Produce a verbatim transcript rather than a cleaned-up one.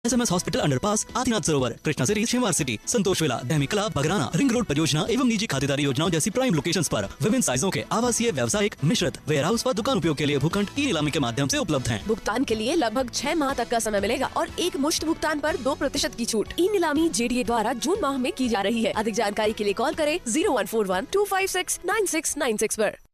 S M S hospital underpass, Adinath सरोवर, Krishna city, शिमवार city, संतोष villa, दहमिकला, Bagrana, ring road परियोजना एवं निजी खातेदारी योजनाओं जैसी प्राइम लोकेशंस पर विभिन्न साइजों के आवासीय, व्यावसायिक, मिश्रित, वेयर हाउस व दुकान उपयोग के लिए भूखंड ई नीलामी के माध्यम से उपलब्ध हैं। भुगतान के लिए लगभग छह माह तक का समय मिलेगा और एक मुश्त भुगतान पर दो प्रतिशत की छूट। ई नीलामी जे डी ए द्वारा जून माह में की जा रही है। अधिक जानकारी के लिए कॉल करें zero one four one two five six nine six nine six पर।